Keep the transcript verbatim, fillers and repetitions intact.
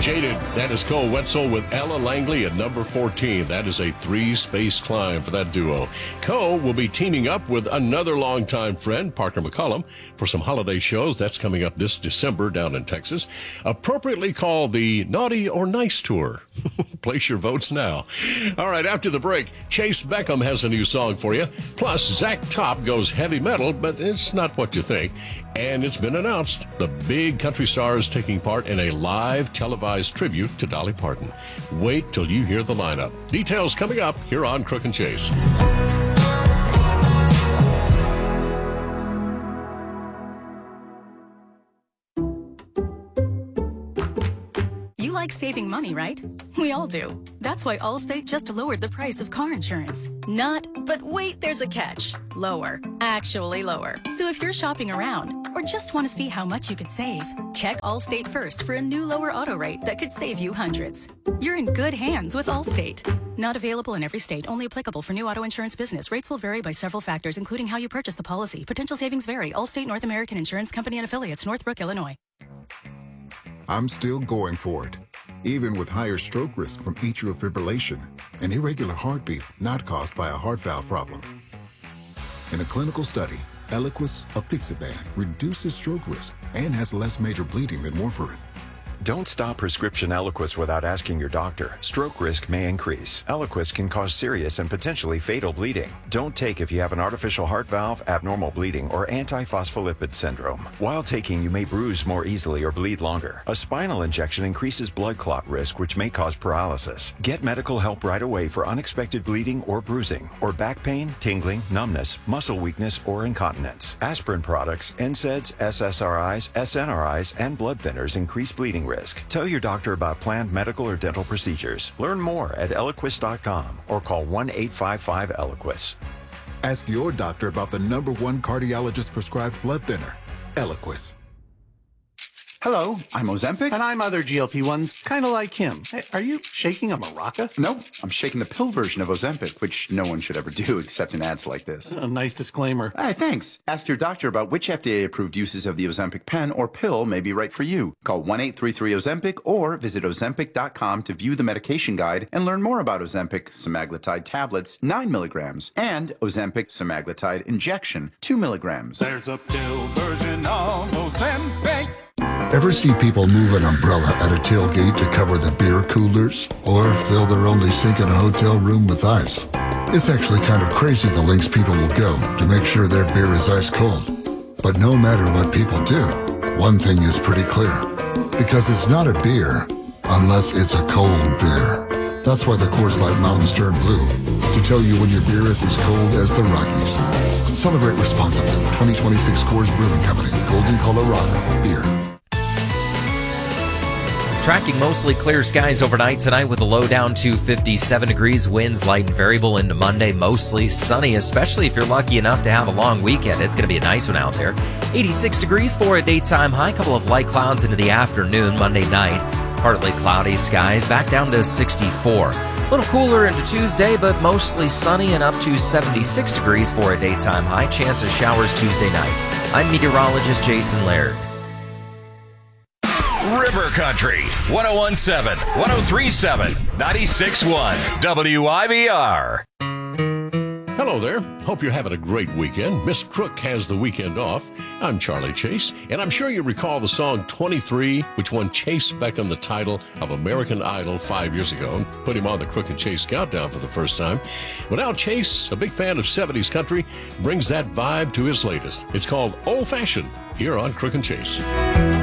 Jaded, that is Cole Wetzel with Ella Langley at number fourteen. That is a three-space climb for that duo. Cole will be teaming up with another longtime friend, Parker McCollum, for some holiday shows. That's coming up this December down in Texas, appropriately called the Naughty or Nice Tour. Place your votes now. All right, after the break, Chase Beckham has a new song for you. Plus, Zach Top goes heavy metal, but it's not what you think. And it's been announced the big country star is taking part in a live televised tribute to Dolly Parton. Wait till you hear the lineup. Details coming up here on Crook and Chase. You like saving money, right? We all do. That's why Allstate just lowered the price of car insurance. Not, but wait, there's a catch. Lower. Actually lower. So if you're shopping around or just want to see how much you could save, check Allstate first for a new lower auto rate that could save you hundreds. You're in good hands with Allstate. Not available in every state. Only applicable for new auto insurance business. Rates will vary by several factors, including how you purchase the policy. Potential savings vary. Allstate North American Insurance Company and Affiliates, Northbrook, Illinois. I'm still going for it, even with higher stroke risk from atrial fibrillation, an irregular heartbeat not caused by a heart valve problem. In a clinical study, Eliquis apixaban reduces stroke risk and has less major bleeding than warfarin. Don't stop prescription Eliquis without asking your doctor. Stroke risk may increase. Eliquis can cause serious and potentially fatal bleeding. Don't take if you have an artificial heart valve, abnormal bleeding, or antiphospholipid syndrome. While taking, you may bruise more easily or bleed longer. A spinal injection increases blood clot risk, which may cause paralysis. Get medical help right away for unexpected bleeding or bruising, or back pain, tingling, numbness, muscle weakness, or incontinence. Aspirin products, N SAIDs, S S R Is, S N R Is, and blood thinners increase bleeding risk. Tell your doctor about planned medical or dental procedures. Learn more at Eliquis dot com or call one eight five five Eliquis. Ask your doctor about the number one cardiologist prescribed blood thinner, Eliquis. Hello, I'm Ozempic. And I'm other G L P ones, kind of like him. Hey, are you shaking a maraca? No, I'm shaking the pill version of Ozempic, which no one should ever do except in ads like this. A nice disclaimer. Hey, thanks. Ask your doctor about which F D A-approved uses of the Ozempic pen or pill may be right for you. Call one eight three three Ozempic or visit Ozempic dot com to view the medication guide and learn more about Ozempic semaglutide tablets, nine milligrams, and Ozempic semaglutide injection, two milligrams. There's a pill version of Ozempic. Ever see people move an umbrella at a tailgate to cover the beer coolers? Or fill their only sink in a hotel room with ice? It's actually kind of crazy the lengths people will go to make sure their beer is ice cold. But no matter what people do, one thing is pretty clear. Because it's not a beer unless it's a cold beer. That's why the Coors Light Mountains turn blue, to tell you when your beer is as cold as the Rockies. Celebrate responsibly. twenty twenty-six Coors Brewing Company, Golden, Colorado. Beer. Tracking mostly clear skies overnight tonight with a low down to fifty-seven degrees. Winds light and variable into Monday. Mostly sunny, especially if you're lucky enough to have a long weekend. It's going to be a nice one out there. eighty-six degrees for a daytime high. Couple of light clouds into the afternoon. Monday night, partly cloudy skies. Back down to sixty-four. A little cooler into Tuesday, but mostly sunny and up to seventy-six degrees for a daytime high. Chance of showers Tuesday night. I'm meteorologist Jason Laird. River Country, one oh one point seven, one oh three point seven, ninety-six point one, W I V R. Hello there. Hope you're having a great weekend. Miss Crook has the weekend off. I'm Charlie Chase, and I'm sure you recall the song twenty-three, which won Chase Beckham the title of American Idol five years ago and put him on the Crook and Chase countdown for the first time. Well, now Chase, a big fan of seventies country, brings that vibe to his latest. It's called Old Fashioned here on Crook and Chase.